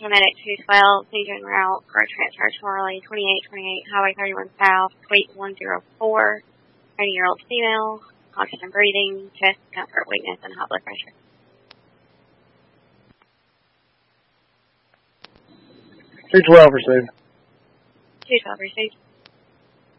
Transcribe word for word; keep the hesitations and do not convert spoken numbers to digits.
paramedic two twelve, seizure en route, car transfer Charlie, twenty-eight twenty-eight, Highway thirty-one South, Suite one oh four, twenty-year-old female, oxygen breathing, chest, comfort, weakness, and high blood pressure. two twelve received. two twelve received.